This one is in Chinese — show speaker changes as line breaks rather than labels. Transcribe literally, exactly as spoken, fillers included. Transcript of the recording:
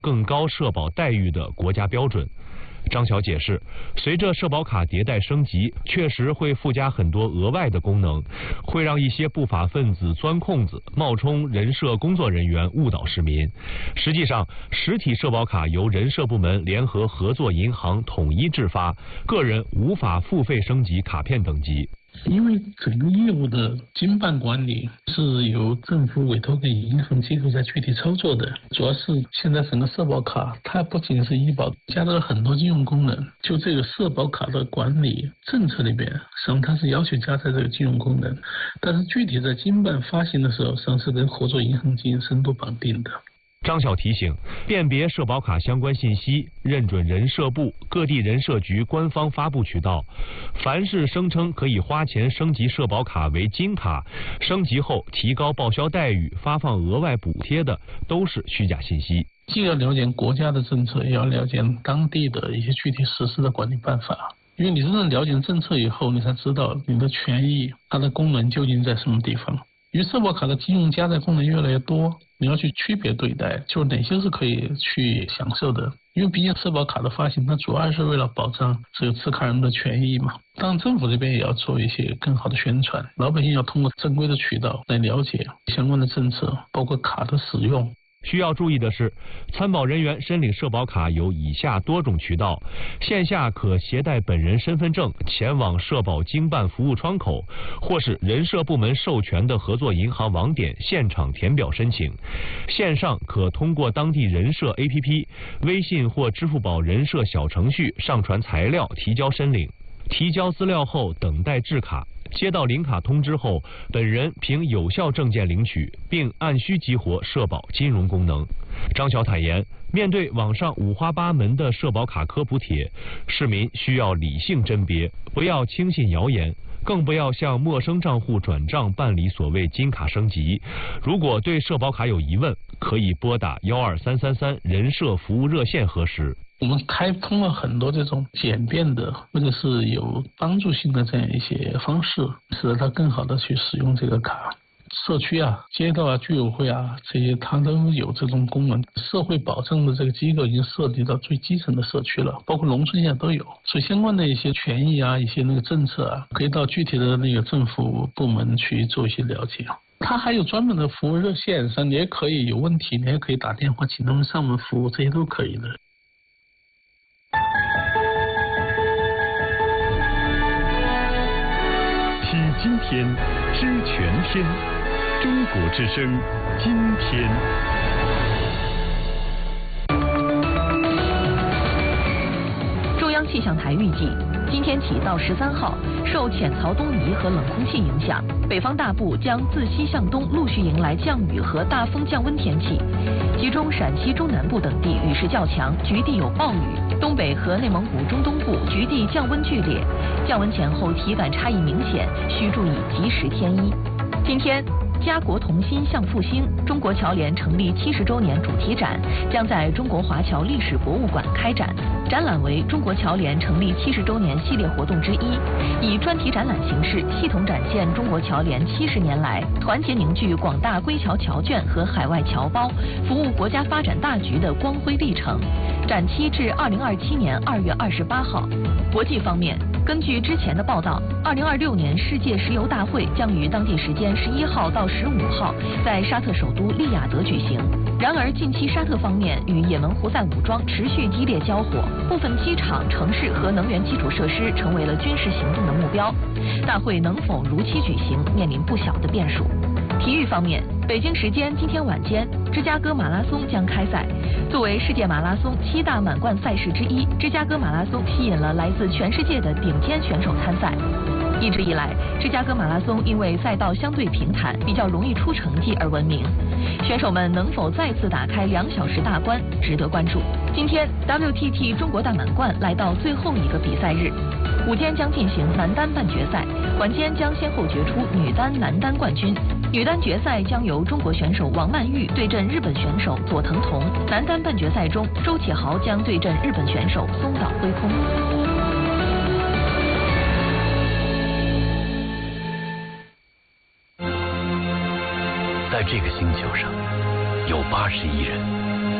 更高社保待遇的国家标准。张晓解释，随着社保卡迭代升级，确实会附加很多额外的功能，会让一些不法分子钻空子，冒充人社工作人员误导市民。实际上，实体社保卡由人社部门联合合作银行统一制发，个人无法付费升级卡片等级。
因为整个业务的经办管理是由政府委托给银行机构在具体操作的，主要是现在整个社保卡它不仅是医保，加了很多金融功能，就这个社保卡的管理政策里边，实际上它是要求加载这个金融功能，但是具体在经办发行的时候，实际上是跟合作银行进行深度绑定的。
张晓提醒，辨别社保卡相关信息，认准人社部、各地人社局官方发布渠道。凡是声称可以花钱升级社保卡为金卡，升级后提高报销待遇、发放额外补贴的，都是虚假信息。
既要了解国家的政策，也要了解当地的一些具体实施的管理办法。因为你真正了解政策以后，你才知道你的权益它的功能究竟在什么地方。因为社保卡的金融加载功能越来越多，你要去区别对待，就是哪些是可以去享受的。因为毕竟社保卡的发行，它主要是为了保障只有持卡人的权益嘛。当然，政府这边也要做一些更好的宣传，老百姓要通过正规的渠道来了解相关的政策，包括卡的使用。
需要注意的是，参保人员申领社保卡有以下多种渠道：线下可携带本人身份证前往社保经办服务窗口，或是人社部门授权的合作银行网点现场填表申请；线上可通过当地人社 A P P、微信或支付宝人社小程序上传材料提交申领。提交资料后等待制卡，接到领卡通知后，本人凭有效证件领取，并按需激活社保金融功能。张晓坦言，面对网上五花八门的社保卡科普帖，市民需要理性甄别，不要轻信谣言，更不要向陌生账户转账办理所谓金卡升级。如果对社保卡有疑问，可以拨打幺二三三三人社服务热线核实。
我们开通了很多这种简便的或者是有帮助性的这样一些方式，使得它更好的去使用这个卡。社区啊、街道啊、居委会啊，这些它都有这种功能。社会保障的这个机构已经涉及到最基层的社区了，包括农村现在都有。所以相关的一些权益啊、一些那个政策啊，可以到具体的那个政府部门去做一些了解。它还有专门的服务热线上，你也可以有问题，你也可以打电话请他们上门服务，这些都可以的。
惜今天，知全天。中国之声，今天。
中央气象台预计，今天起到十三号，受浅槽东移和冷空气影响，北方大部将自西向东陆续迎来降雨和大风降温天气，其中陕西中南部等地雨势较强，局地有暴雨；东北和内蒙古中东部局地降温剧烈，降温前后体感差异明显，需注意及时添衣。今天，家国同心向复兴中国侨联成立七十周年主题展将在中国华侨历史博物馆开展。展览为中国侨联成立七十周年系列活动之一，以专题展览形式系统展现中国侨联七十年来团结凝聚广大归侨侨眷和海外侨胞，服务国家发展大局的光辉历程。展期至二零二七年二月二十八号。国际方面，根据之前的报道，二零二六年世界石油大会将于当地时间十一号到十五号在沙特首都利雅得举行。然而，近期沙特方面与也门胡塞武装持续激烈交火，部分机场、城市和能源基础设施成为了军事行动的目标。大会能否如期举行，面临不小的变数。体育方面，北京时间今天晚间，芝加哥马拉松将开赛。作为世界马拉松七大满贯赛事之一，芝加哥马拉松吸引了来自全世界的顶尖选手参赛。一直以来，芝加哥马拉松因为赛道相对平坦，比较容易出成绩而闻名。选手们能否再次打开两小时大关，值得关注。今天 W T T 中国大满贯来到最后一个比赛日，午间将进行男单半决赛，晚间将先后决出女单、男单冠军。女单决赛将由中国选手王曼玉对阵日本选手佐藤瞳，男单半决赛中，周启豪将对阵日本选手松岛辉空。
在这个星球上，有八十亿人